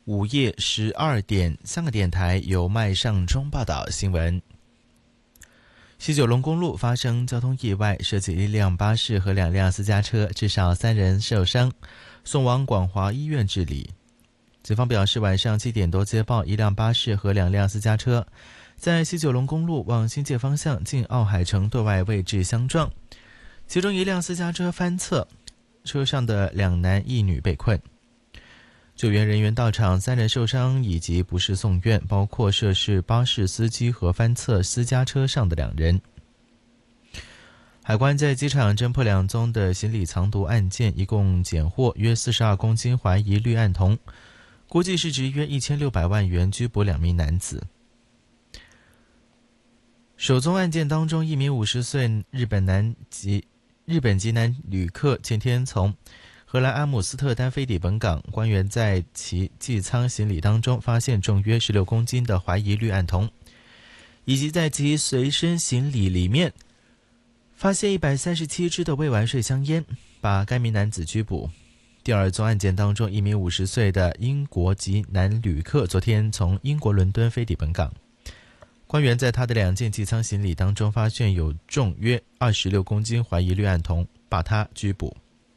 午夜12点，香港电台由麦尚中报道新闻。西九龙公路发生交通意外，涉及一辆巴士和2辆私家车，至少3人受伤，送往广华医院治理。警方表示，晚上7点多接报，一辆巴士和2辆私家车在西九龙公路往新界方向近奥海城对外位置相撞，其中一辆私家车翻侧，车上的2男1女被困。救援人员到场，3人受伤以及不适送院，包括涉事巴士司机和翻侧私家车上的2人。海关在机场侦破2宗的行李藏毒案件，一共检获约42公斤怀疑氯胺酮，估计市值约1600万元，拘捕2名男子。首宗案件当中，一名50岁日本籍男旅客前天从荷兰阿姆斯特丹飞抵本港，官员在其寄舱行李当中发现重约16公斤的怀疑氯胺酮，以及在其随身行李里面发现137支的未完税香烟，把该名男子拘捕。第2宗案件当中，一名50岁的英国籍男旅客昨天从英国伦敦飞抵本港，官员在他的2件寄舱行李当中发现有重约26公斤怀疑氯胺酮，把他拘捕。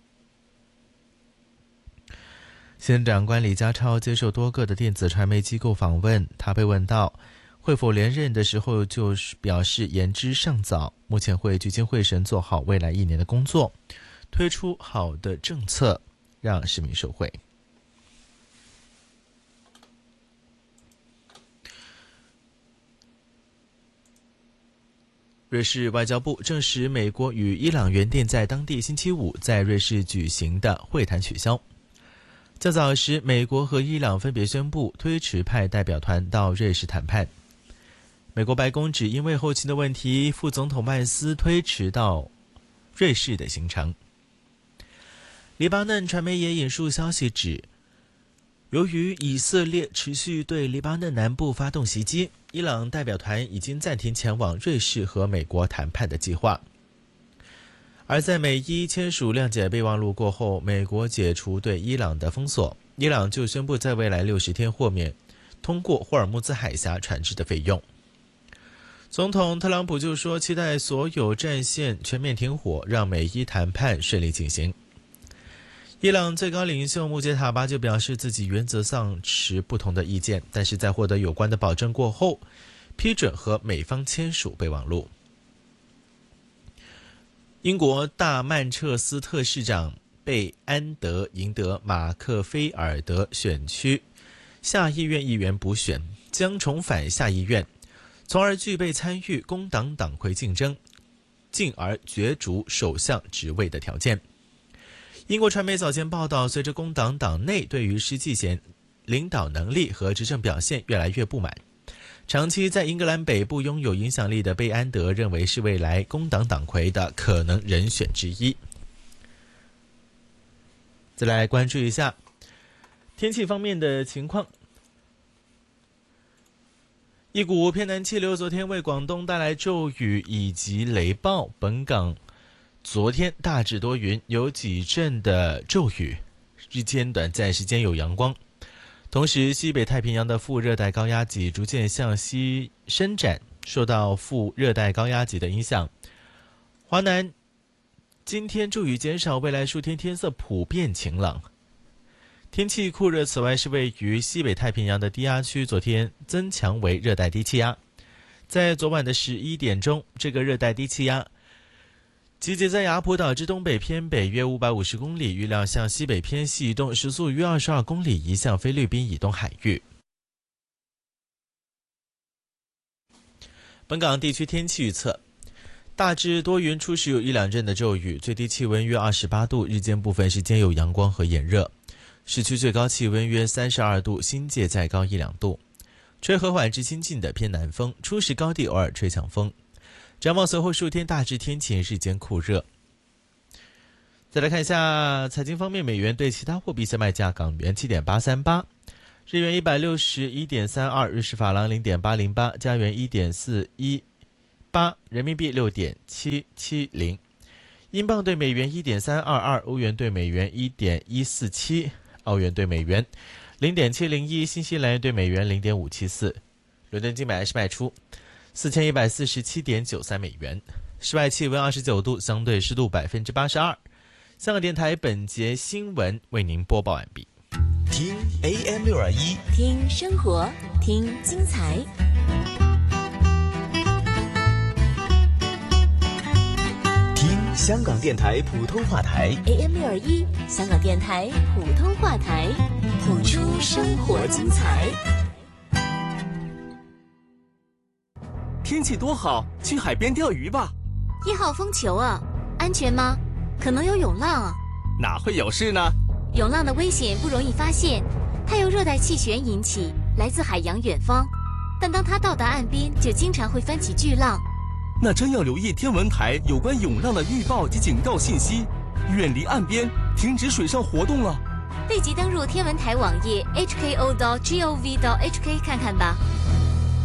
行政长官李家超接受多个的电子传媒机构访问，他被问到会否连任的时候，就表示言之尚早，目前会聚精会神做好未来1年的工作，推出好的政策，让市民受惠。瑞士外交部证实，美国与伊朗原定在当地星期5在瑞士举行的会谈取消。较早时，美国和伊朗分别宣布推迟派代表团到瑞士谈判。美国白宫只因为后勤的问题，副总统麦斯推迟到瑞士的行程。黎巴嫩传媒也引述消息指，由于以色列持续对黎巴嫩南部发动袭击，伊朗代表团已经暂停前往瑞士和美国谈判的计划。而在美伊签署谅解备忘录过后，美国解除对伊朗的封锁，伊朗就宣布在未来60天豁免通过霍尔木兹海峡船只的费用。总统特朗普就说，期待所有战线全面停火，让美伊谈判顺利进行。伊朗最高领袖穆杰塔巴就表示，自己原则上持不同的意见，但是在获得有关的保证过后，批准和美方签署备忘录。英国大曼彻斯特市长贝安德赢得马克菲尔德选区下议院议员补选，将重返下议院，从而具备参与工党党魁竞争，进而角逐首相职位的条件。英国传媒早前报道，随着工党党内对于施纪贤领导能力和执政表现越来越不满，长期在英格兰北部拥有影响力的贝安德认为是未来工党党魁的可能人选之一。再来关注一下天气方面的情况。一股偏南气流昨天为广东带来骤雨以及雷暴，本港昨天大致多云，有几阵的骤雨，日间短暂时间有阳光。同时，西北太平洋的副热带高压脊逐渐向西伸展，受到副热带高压脊的影响，华南今天骤雨减少，未来数天天色普遍晴朗，天气酷热。此外，是位于西北太平洋的低压区昨天增强为热带低气压，在昨晚的11点钟，这个热带低气压集结在雅浦岛之东北偏北约550公里，预料向西北偏西移动，时速约22公里，移向菲律宾以东海域。本港地区天气预测，大致多云，初时有1-2阵的骤雨，最低气温约28度，日间部分时间有阳光和炎热，市区最高气温约32度，新界再高1-2度，吹和缓至清劲的偏南风，初时高地偶尔吹强风。展望随后数天大致天晴，日间酷热。再来看一下财经方面，美元对其他货币现卖价：港元7.838，日元161.32，日式法郎0.808，加元1.418，人民币6.770，英镑对美元1.322，欧元对美元1.147，澳元对美元 0.701新西兰元对美元0.574。伦敦金买是卖出4147.93美元。室外气温29度，相对湿度82%。香港电台本节新闻为您播报完毕。 听 AM621， 听生活，听精彩。 听香港电台普通话台 AM621，香港电台普通话台，谱出生活精彩。 天气多好，去海边钓鱼吧。 1号风球啊，安全吗？可能有涌浪啊。 哪会有事呢？ 涌浪的危险不容易发现，它由热带气旋引起，来自海洋远方，但当它到达岸边，就经常会翻起巨浪。 那真要留意天文台有关涌浪的预报及警告信息，远离岸边，停止水上活动了。 立即登入天文台网页 hko.gov.hk 看看吧。